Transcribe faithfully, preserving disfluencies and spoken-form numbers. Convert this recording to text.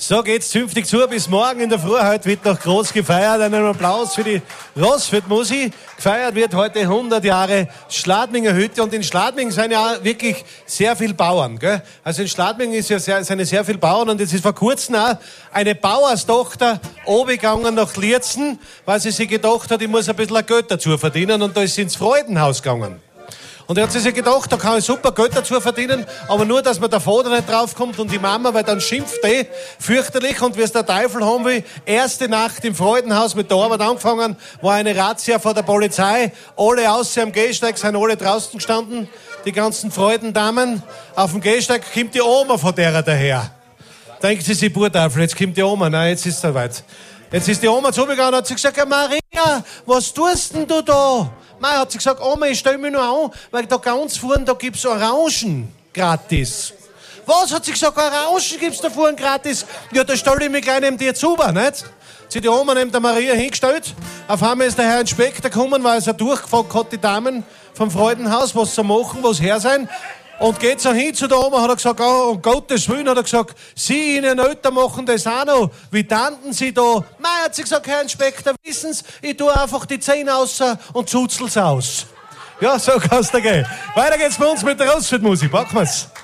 So geht's zünftig zu, bis morgen in der Früh. Heute wird noch groß gefeiert. Einen Applaus für die Rossfeld-Musi. Gefeiert wird heute hundert Jahre Schladminger Hütte. Und in Schladming sind ja wirklich sehr viele Bauern. Gell? Also in Schladming ist ja sehr, sind ja sehr viele Bauern. Und jetzt ist vor kurzem auch eine Bauerstochter runtergegangen nach Lierzen, weil sie sich gedacht hat, ich muss ein bisschen Geld dazu verdienen. Und da ist sie ins Freudenhaus gegangen. Und er hat sich gedacht, da kann ich super Geld dazu verdienen, aber nur, dass mir der Vater nicht draufkommt und die Mama, weil dann schimpft die fürchterlich und wie es der Teufel haben will. Erste Nacht im Freudenhaus mit der Arbeit angefangen, war eine Razzia vor der Polizei. Alle außer am Gehsteig sind alle draußen gestanden, die ganzen Freudendamen. Auf dem Gehsteig kommt die Oma von derer daher. Denkt sie sich, Burteufel, jetzt kommt die Oma. Nein, jetzt ist es soweit. Jetzt ist die Oma zugegangen und hat sie gesagt, ja, Maria, was tust denn du da? Mei, hat sie gesagt, Oma, ich stell mich nur an, weil da ganz vorne, da gibt's Orangen gratis. Was, hat sie gesagt, Orangen gibt's da vorne gratis? Ja, da stell ich mich gleich neben dir zu, nicht? Sie die Oma neben der Maria hingestellt. Auf einmal ist der Herr Inspektor gekommen, weil er durchgefragt hat, die Damen vom Freudenhaus, was sie machen, was her sein. Und geht so hin zu der Oma, hat er gesagt, oh, um Gottes Willen, hat er gesagt, Sie, Ihnen Eltern machen das auch noch. Wie tanten Sie da? Mei, hat sie gesagt, Herr Inspektor, wissen Sie, ich tue einfach die Zähne raus und zuzel's aus. Ja, so kann's da gehen. Weiter geht's bei uns mit der Rossfeld-Musik. Packen wir's.